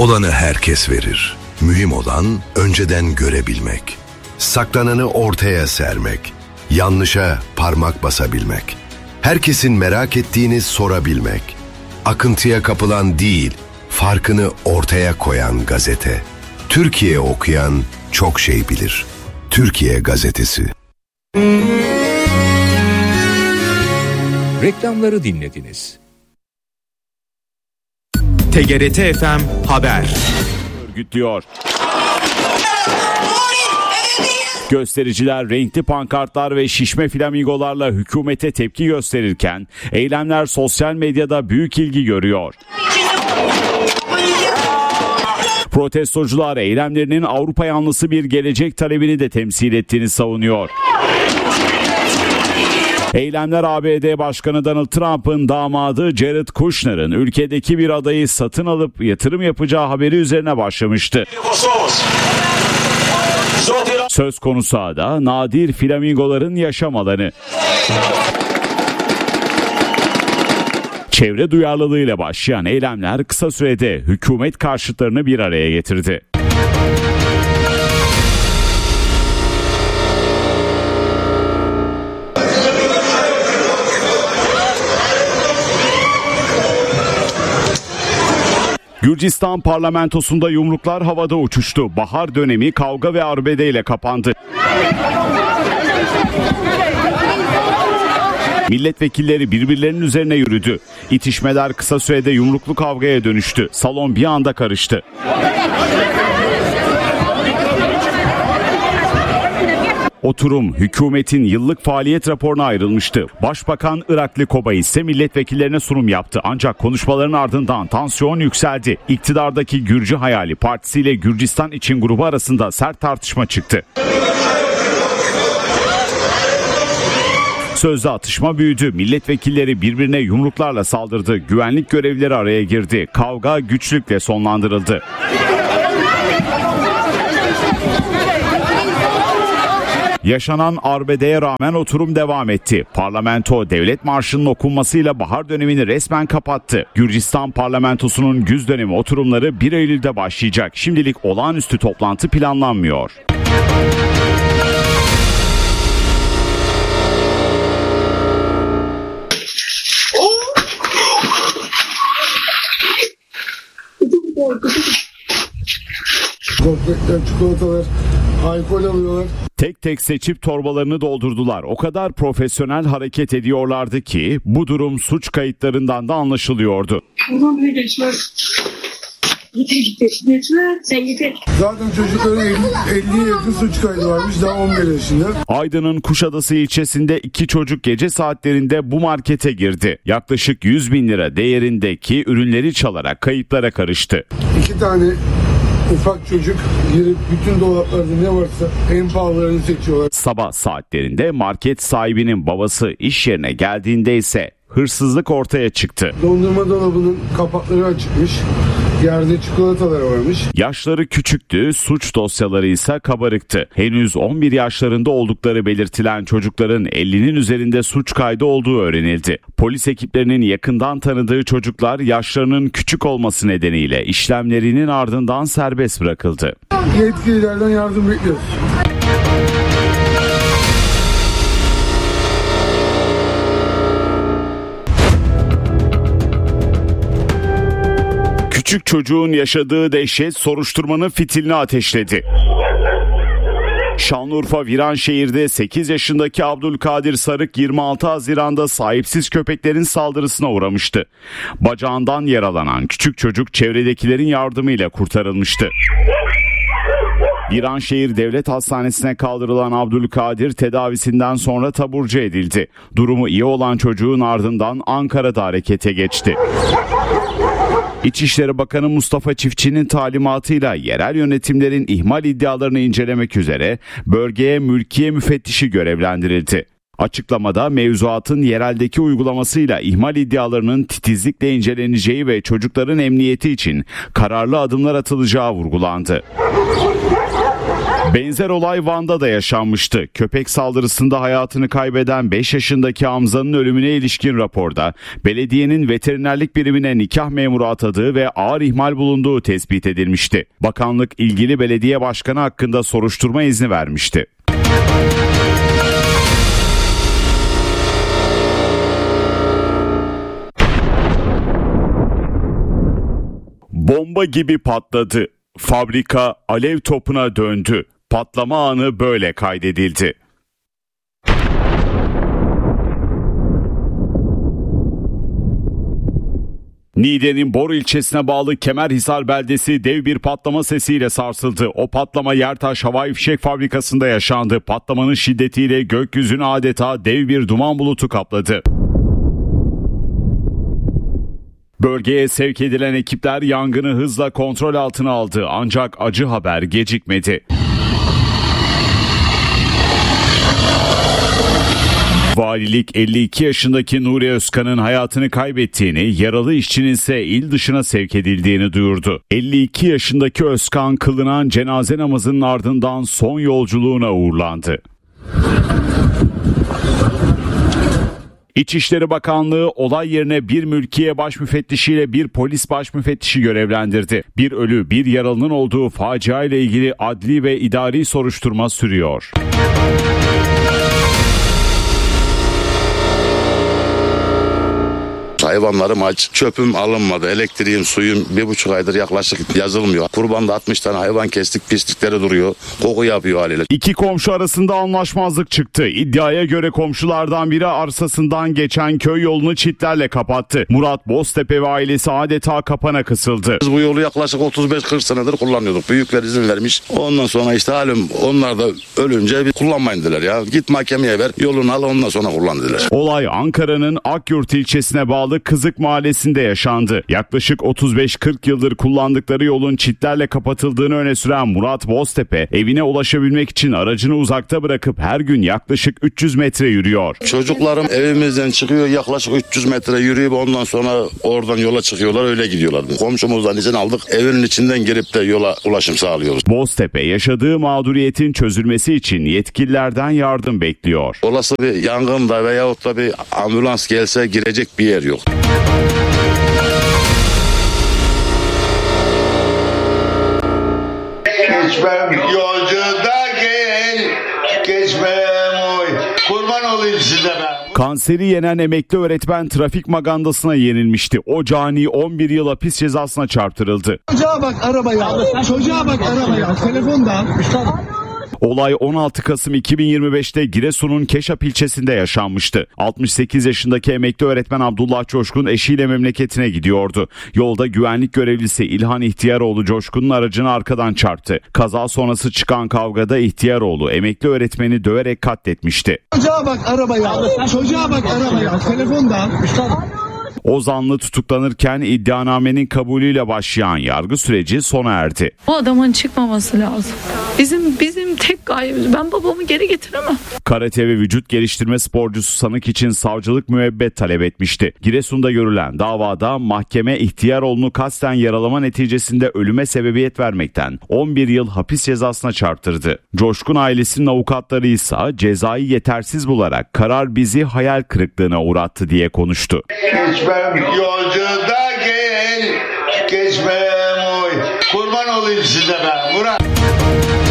Olanı herkes verir. Mühim olan önceden görebilmek. Saklananı ortaya sermek. Yanlışa parmak basabilmek. Herkesin merak ettiğini sorabilmek. Akıntıya kapılan değil, farkını ortaya koyan gazete. Türkiye okuyan çok şey bilir. Türkiye Gazetesi. Reklamları dinlediniz. TGRT FM Haber örgütlüyor. Göstericiler renkli pankartlar ve şişme flamingolarla hükümete tepki gösterirken eylemler sosyal medyada büyük ilgi görüyor. Protestocular eylemlerinin Avrupa yanlısı bir gelecek talebini de temsil ettiğini savunuyor. Eylemler ABD Başkanı Donald Trump'ın damadı Jared Kushner'ın ülkedeki bir adayı satın alıp yatırım yapacağı haberi üzerine başlamıştı. Söz konusu ada nadir flamingoların yaşam alanı. Çevre duyarlılığıyla başlayan eylemler kısa sürede hükümet karşıtlarını bir araya getirdi. Gürcistan parlamentosunda yumruklar havada uçuştu. Bahar dönemi kavga ve arbedeyle kapandı. Milletvekilleri birbirlerinin üzerine yürüdü. İtişmeler kısa sürede yumruklu kavgaya dönüştü. Salon bir anda karıştı. Oturum hükümetin yıllık faaliyet raporuna ayrılmıştı. Başbakan Irakli Koba ise milletvekillerine sunum yaptı. Ancak konuşmaların ardından tansiyon yükseldi. İktidardaki Gürcü Hayali Partisi ile Gürcistan İçin Grubu arasında sert tartışma çıktı. Sözde atışma büyüdü. Milletvekilleri birbirine yumruklarla saldırdı. Güvenlik görevlileri araya girdi. Kavga güçlükle sonlandırıldı. Yaşanan arbedeye rağmen oturum devam etti. Parlamento devlet marşının okunmasıyla bahar dönemini resmen kapattı. Gürcistan parlamentosunun güz dönemi oturumları 1 Eylül'de başlayacak. Şimdilik olağanüstü toplantı planlanmıyor. Gofretler, çikolatalar, alkol alıyorlar. Tek tek seçip torbalarını doldurdular. O kadar profesyonel hareket ediyorlardı ki bu durum suç kayıtlarından da anlaşılıyordu. Buradan bile geçmez. Geçmez. Sen getir. Zaten çocukların 50'ye yakın suç kaydı varmış, daha 11 yaşında. Aydın'ın Kuşadası ilçesinde 2 çocuk gece saatlerinde bu markete girdi. Yaklaşık 100 bin lira değerindeki ürünleri çalarak kayıplara karıştı. 2 tane ufak çocuk girip bütün dolaplarda ne varsa en pahalılarını seçiyorlar. Sabah saatlerinde market sahibinin babası iş yerine geldiğinde ise hırsızlık ortaya çıktı. Dondurma dolabının kapakları açıkmış. Yerde çikolatalar varmış. Yaşları küçüktü, suç dosyaları ise kabarıktı. Henüz 11 yaşlarında oldukları belirtilen çocukların 50'nin üzerinde suç kaydı olduğu öğrenildi. Polis ekiplerinin yakından tanıdığı çocuklar yaşlarının küçük olması nedeniyle işlemlerinin ardından serbest bırakıldı. Yetkililerden yardım bekliyoruz. Küçük çocuğun yaşadığı dehşet soruşturmanın fitilini ateşledi. Şanlıurfa Viranşehir'de 8 yaşındaki Abdülkadir Sarık 26 Haziran'da sahipsiz köpeklerin saldırısına uğramıştı. Bacağından yaralanan küçük çocuk çevredekilerin yardımıyla kurtarılmıştı. Viranşehir Devlet Hastanesi'ne kaldırılan Abdülkadir tedavisinden sonra taburcu edildi. Durumu iyi olan çocuğun ardından Ankara'da harekete geçti. İçişleri Bakanı Mustafa Çiftçi'nin talimatıyla yerel yönetimlerin ihmal iddialarını incelemek üzere bölgeye mülkiye müfettişi görevlendirildi. Açıklamada mevzuatın yereldeki uygulamasıyla ihmal iddialarının titizlikle inceleneceği ve çocukların emniyeti için kararlı adımlar atılacağı vurgulandı. Benzer olay Van'da da yaşanmıştı. Köpek saldırısında hayatını kaybeden 5 yaşındaki Hamza'nın ölümüne ilişkin raporda belediyenin veterinerlik birimine nikah memuru atadığı ve ağır ihmal bulunduğu tespit edilmişti. Bakanlık ilgili belediye başkanı hakkında soruşturma izni vermişti. Bomba gibi patladı. Fabrika alev topuna döndü. Patlama anı böyle kaydedildi. Niğde'nin Bor ilçesine bağlı Kemerhisar beldesi dev bir patlama sesiyle sarsıldı. O patlama Yertaş Havai Fişek Fabrikası'nda yaşandı. Patlamanın şiddetiyle gökyüzünü adeta dev bir duman bulutu kapladı. Bölgeye sevk edilen ekipler yangını hızla kontrol altına aldı ancak acı haber gecikmedi. Valilik 52 yaşındaki Nuri Özkan'ın hayatını kaybettiğini, yaralı işçinin ise il dışına sevk edildiğini duyurdu. 52 yaşındaki Özkan kılınan cenaze namazının ardından son yolculuğuna uğurlandı. İçişleri Bakanlığı olay yerine bir mülkiye başmüfettişiyle bir polis başmüfettişi görevlendirdi. Bir ölü, bir yaralının olduğu facia ile ilgili adli ve idari soruşturma sürüyor. Hayvanlarım aç, çöpüm alınmadı, elektriğim, suyum 1,5 aydır yaklaşık yazılmıyor. Kurbanda 60 tane hayvan kestik, pislikleri duruyor, koku yapıyor haliyle. İki komşu arasında anlaşmazlık çıktı. İddiaya göre komşulardan biri arsasından geçen köy yolunu çitlerle kapattı. Murat Boztepe ve ailesi adeta kapana kısıldı. Biz bu yolu yaklaşık 35-40 senedir kullanıyorduk. Büyükler izin vermiş. Ondan sonra işte halim onlar da ölünce bir kullanmayın dediler ya. Git mahkemeye ver, yolunu al ondan sonra kullan dediler. Olay Ankara'nın Akyurt ilçesine bağlı Kızık Mahallesi'nde yaşandı. Yaklaşık 35-40 yıldır kullandıkları yolun çitlerle kapatıldığını öne süren Murat Boztepe, evine ulaşabilmek için aracını uzakta bırakıp her gün yaklaşık 300 metre yürüyor. Çocuklarım evimizden çıkıyor, yaklaşık 300 metre yürüyüp ondan sonra oradan yola çıkıyorlar, öyle gidiyorlar. Komşumuzdan izin aldık, evinin içinden girip de yola ulaşım sağlıyoruz. Boztepe yaşadığı mağduriyetin çözülmesi için yetkililerden yardım bekliyor. Olası bir yangında veyahut da bir ambulans gelse girecek bir yer yok. Geçmem yolcuda gel, geçmem oy. Kurban olayım size ben. Kanseri yenen emekli öğretmen trafik magandasına yenilmişti. O cani 11 yıl hapis cezasına çarptırıldı. Çocuğa bak arabaya, çocuğa bak arabaya, telefonda. Olay 16 Kasım 2025'te Giresun'un Keşap ilçesinde yaşanmıştı. 68 yaşındaki emekli öğretmen Abdullah Coşkun eşiyle memleketine gidiyordu. Yolda güvenlik görevlisi İlhan İhtiyaroğlu Coşkun'un aracını arkadan çarptı. Kaza sonrası çıkan kavgada İhtiyaroğlu emekli öğretmeni döverek katletmişti. Çocuğa bak arabaya, çocuğa bak arabaya, telefonda. O zanlı tutuklanırken iddianamenin kabulüyle başlayan yargı süreci sona erdi. O adamın çıkmaması lazım. Bizim tek gayemiz. Ben babamı geri getiremem. Karate ve vücut geliştirme sporcusu sanık için savcılık müebbet talep etmişti. Giresun'da görülen davada mahkeme İhtiyaroğlu'nu kasten yaralama neticesinde ölüme sebebiyet vermekten 11 yıl hapis cezasına çarptırdı. Coşkun ailesinin avukatları ise cezayı yetersiz bularak karar bizi hayal kırıklığına uğrattı diye konuştu. Geçmem yolcuda gel, geçmem oy. Kurban olayım size ben Murat.